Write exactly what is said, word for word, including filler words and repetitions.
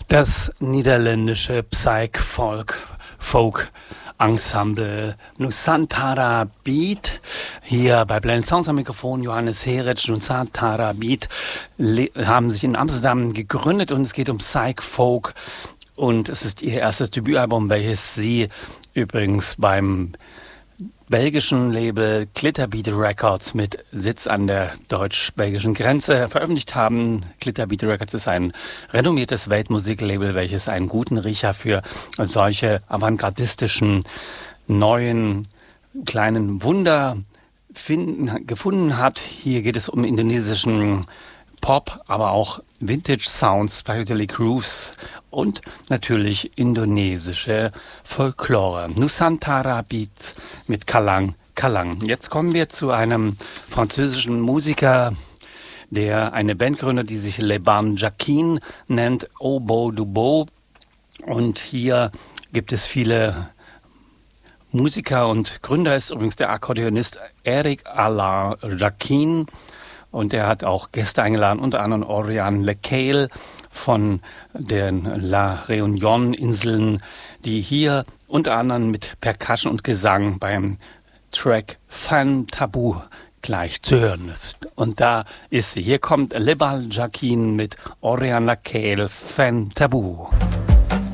Das niederländische Psych-Folk-Folk-Ensemble Nusantara Beat. Hier bei Blended Sounds am Mikrofon Johannes Heritsch. Nusantara Beat haben sich in Amsterdam gegründet und es geht um Psych-Folk. Und es ist ihr erstes Debütalbum, welches sie übrigens beim belgischen Label Glitterbeat Records mit Sitz an der deutsch-belgischen Grenze veröffentlicht haben. Glitterbeat Records ist ein renommiertes Weltmusiklabel, welches einen guten Riecher für solche avantgardistischen, neuen, kleinen Wunder finden, gefunden hat. Hier geht es um indonesischen Pop, aber auch Vintage Sounds, Psychedelic Grooves und natürlich indonesische Folklore. Nusantara Beat mit Kalang Kalang. Jetzt kommen wir zu einem französischen Musiker, der eine Band gründet, die sich Le Ban Jacquin nennt, Au Bout du Bout. Und hier gibt es viele Musiker und Gründer ist übrigens der Akkordeonist Eric Alain Jacquin. Und er hat auch Gäste eingeladen, unter anderem Oriane Lecaille von den La Réunion-Inseln, die hier unter anderem mit Percussion und Gesang beim Track Fan Tabou gleich zu hören ist. Und da ist sie. Hier kommt Le Ban Jacquin mit Oriane Lecaille, Fan Tabou.